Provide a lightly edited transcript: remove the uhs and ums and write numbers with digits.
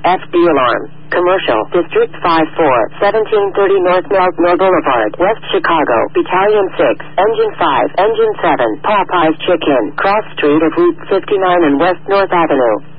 FD alarm. Commercial, District 54, 1730 North Meltmore Boulevard, West Chicago, Battalion 6, Engine 5, Engine 7, Popeye's Chicken, Cross Street of Route 59 and West North Avenue.